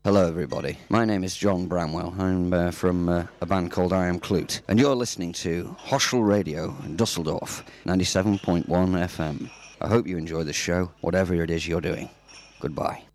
Hello everybody, my name is John Bramwell. I'm from a band called I Am Clute, and you're listening to Hoschel Radio in Dusseldorf, 97.1 FM. I hope you enjoy the show, whatever it is you're doing. Goodbye.